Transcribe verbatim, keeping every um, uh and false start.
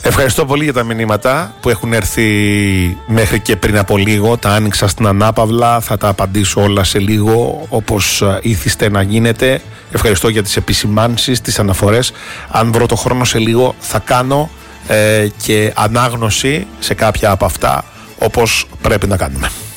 Ευχαριστώ πολύ για τα μηνύματα που έχουν έρθει μέχρι και πριν από λίγο. Τα άνοιξα στην ανάπαυλα, θα τα απαντήσω όλα σε λίγο όπως ήθιστε να γίνεται. Ευχαριστώ για τις επισημάνσεις, τις αναφορές. Αν βρω το χρόνο σε λίγο θα κάνω ε, και ανάγνωση σε κάποια από αυτά όπως πρέπει να κάνουμε.